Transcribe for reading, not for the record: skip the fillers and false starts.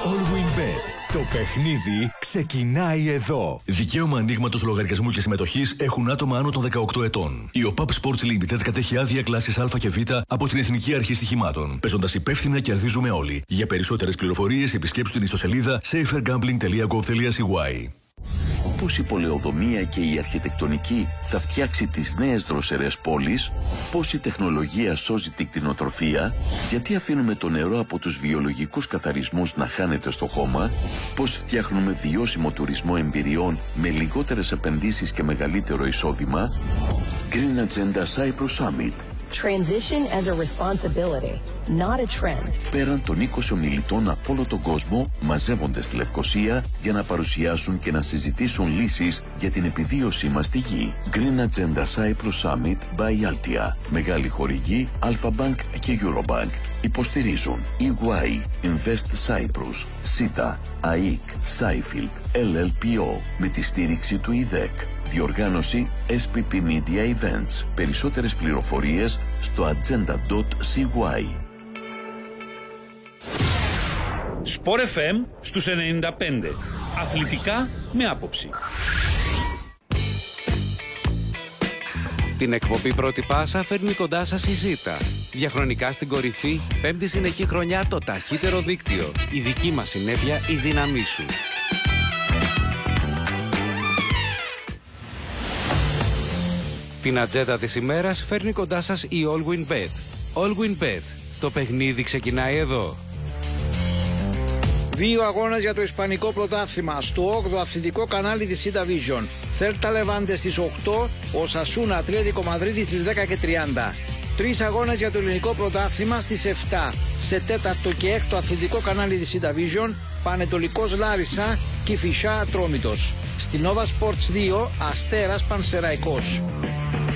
Allwinbet. Το παιχνίδι ξεκινάει εδώ. Δικαίωμα ανοίγματος λογαριασμού και συμμετοχής έχουν άτομα άνω των 18 ετών. Η OPAP Sports Limited κατέχει άδεια κλάσης Α και Β από την Εθνική Αρχή Στοιχημάτων. Παίζοντας υπεύθυνα, κερδίζουμε όλοι. Για περισσότερες πληροφορίες, επισκέψτε την ιστοσελίδα safergambling.gov.cy. Πώς η πολεοδομία και η αρχιτεκτονική θα φτιάξει τις νέες δροσερές πόλεις, πώς η τεχνολογία σώζει την κτηνοτροφία, γιατί αφήνουμε το νερό από τους βιολογικούς καθαρισμούς να χάνεται στο χώμα, πώς φτιάχνουμε βιώσιμο τουρισμό εμπειριών με λιγότερες επενδύσεις και μεγαλύτερο εισόδημα. Green Agenda Cyprus Summit. Transition as a responsibility, not a trend. Πέραν των 20 ομιλητών από όλο τον κόσμο μαζεύονται στη Λευκοσία για να παρουσιάσουν και να συζητήσουν λύσεις για την επιβίωσή μας στη γη. Green Agenda Cyprus Summit by Altia. Μεγάλη χορηγή Alpha Bank και Eurobank. Υποστηρίζουν EY, Invest Cyprus, SITA, ΑΕΚ, Seifield, LLPO με τη στήριξη του ΙΔΕΚ. Διοργάνωση SPP Media Events. Περισσότερες πληροφορίες στο agenda.cy. Sport FM στους 95. Αθλητικά με άποψη. Την εκπομπή Πρώτη Πάσα φέρνει κοντά σας η Ζήτα. Διαχρονικά στην κορυφή, 5η συνεχή χρονιά το ταχύτερο δίκτυο. Η δική μας συνέπεια, η δύναμή σου. Την ατζέντα της ημέρας φέρνει κοντά σας η Allwinbet. Allwinbet. Το παιχνίδι ξεκινάει εδώ. 2 αγώνες για το Ισπανικό πρωτάθλημα στο 8ο αθλητικό κανάλι της C Division. Θέλτα Λεβάντε στις 8, Οσασούνα Ατλέτικο Μαδρίτη στις 10:30. 3 αγώνες για το ελληνικό πρωτάθλημα στις 7. Σε 4ο και 6ο αθλητικό κανάλι της C Division, Πανετολικός Λάρισα, Κηφισιά Ατρόμητος. Στην Nova Sports 2, Αστέρας Πανσεραϊκός.